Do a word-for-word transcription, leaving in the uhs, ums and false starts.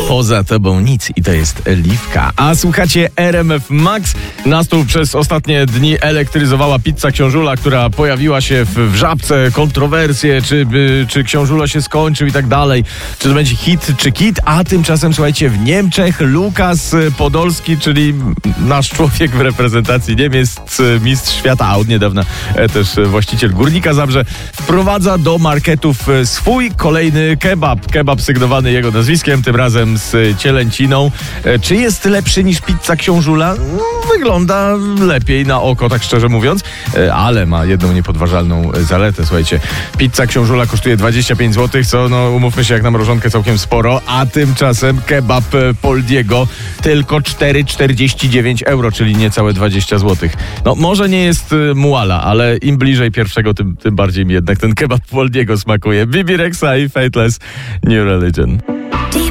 Poza tobą nic i to jest Liwka. A słuchacie R M F Max. Nas tu przez ostatnie dni elektryzowała pizza Książula, która pojawiła się w, w Żabce, kontrowersje, czy, by, czy Książula się skończył i tak dalej. Czy to będzie hit, czy kit? A tymczasem, słuchajcie, w Niemczech Lukas Podolski, czyli nasz człowiek w reprezentacji Niemiec, mistrz świata, a od niedawna też właściciel Górnika Zabrze, wprowadza do marketów swój kolejny kebab. Kebab sygnowany jego nazwiskiem, tym razem z cielęciną. Czy jest lepszy niż pizza Książula? No, wygląda lepiej na oko, tak szczerze mówiąc, ale ma jedną niepodważalną zaletę. Słuchajcie, pizza Książula kosztuje dwadzieścia pięć złotych, co, no umówmy się, jak na mrożonkę całkiem sporo, a tymczasem kebab Poldiego tylko cztery czterdzieści dziewięć euro, czyli niecałe dwadzieścia złotych. No może nie jest muala, ale im bliżej pierwszego, tym, tym bardziej mi jednak ten kebab Poldiego smakuje. Bibi Rexha i Fateless New Religion.